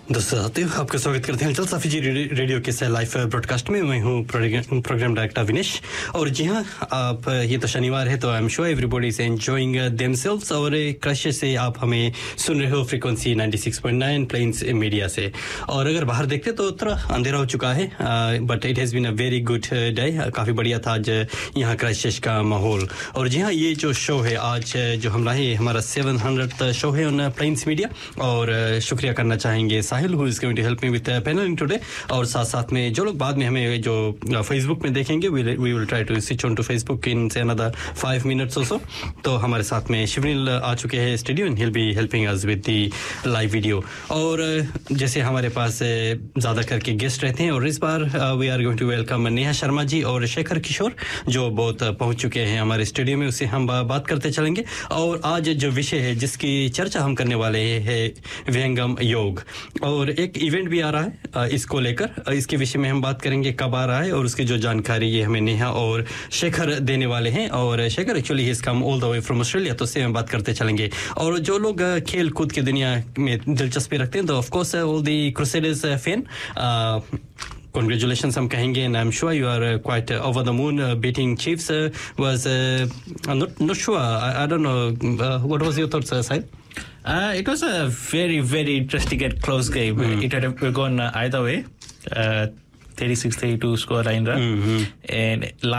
दोस्तों आपका स्वागत करते हैं जलसा फीजी रेडियो के लाइव ब्रॉडकास्ट में। मैं हूं प्रोग्राम डायरेक्टर विनेश। और जी हां, आप ये तो शनिवार है तो I am sure everybody is enjoying themselves. और क्रश से आप हमें सुन रहे हो फ्रीक्वेंसी 96.9 प्लेन्स मीडिया से। और अगर बाहर देखते तो थोड़ा अंधेरा हो चुका है, but it has been a very good day. काफ़ी बढ़िया था आज यहाँ क्रश का माहौल। और जी हाँ, ये जो शो है आज जो हम लाए हमारा 700th शो है ऑन प्लेन्स मीडिया। और शुक्रिया करना चाहेंगे साहिल who is going to help me with panelling today. और साथ साथ में जो लोग बाद में हमें जो फेसबुक में देखेंगे, we will try to switch on to Facebook इन से अनदर 5 मिनट्स और सो। तो हमारे साथ में शिवनील आ चुके हैं studio and he will be helping us with the live video. और जैसे हमारे पास ज़्यादा करके गेस्ट रहते हैं, और इस बार we are going to welcome Neha Sharma ji और शेखर किशोर जो बहुत पहुंच चुके हैं हमारे स्टूडियो में। उससे हम बात करते चलेंगे। और आज जो विषय है जिसकी चर्चा हम करने वाले हैं विहंगम योग। और एक इवेंट भी आ रहा है इसको लेकर, इसके विषय में हम बात करेंगे कब आ रहा है और उसकी जो जानकारी ये हमें नेहा और शेखर देने वाले हैं। और Shekhar actually is come all the way from Australia, तो उससे हम बात करते चलेंगे। और जो लोग खेल कूद की दुनिया में दिलचस्पी रखते हैं तो of course all the crusaders fan, congratulations हम कहेंगे, and I'm sure you are quite over the moon. Beating Chiefs was not sure. I don't know. What was your thoughts, Sahil? It was a very, very interesting and close game. It had gone either way. 36-32 score line run. And